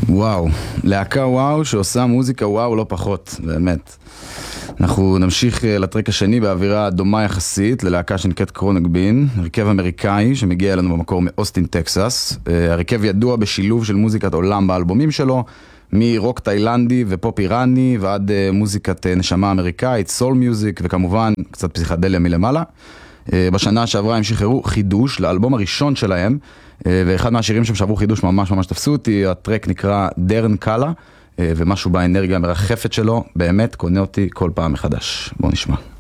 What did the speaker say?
וואו, להקה וואו שעושה מוזיקה וואו לא פחות, באמת. אנחנו נמשיך לטרק השני באווירה דומה יחסית ללהקה שנקראת קרונק בין, הרכב אמריקאי שמגיע אלינו במקור מאוסטין, טקסס. הרכב ידוע בשילוב של מוזיקת עולם באלבומים שלו, מרוק תאילנדי ופופ איראני ועד מוזיקת נשמה אמריקאית, סול מיוזיק וכמובן קצת פסיכדליה מלמעלה. בשנה שעברה הם שחררו חידוש לאלבום הראשון שלהם, ואחד מהשירים שהם שברו חידוש ממש ממש תפסו אותי, הטרק נקרא דרן קאלה, ומשהו באנרגיה המרחפת שלו באמת קונה אותי כל פעם מחדש. בואו נשמע.